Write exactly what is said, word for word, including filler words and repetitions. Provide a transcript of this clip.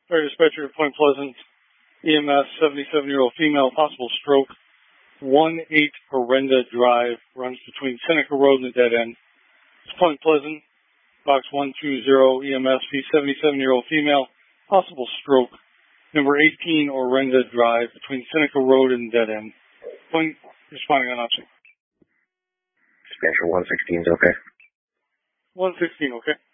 Fire dispatcher, Point Pleasant, E M S, seventy-seven-year-old female, possible stroke, one eight Horrenda Drive, runs between Seneca Road and the dead end. It's Point Pleasant, box one two zero, E M S, seventy-seven-year-old female, possible stroke, number eighteen Horrenda Drive, between Seneca Road and the dead end. Point, responding on option. Dispatcher one sixteen is okay. one sixteen, okay.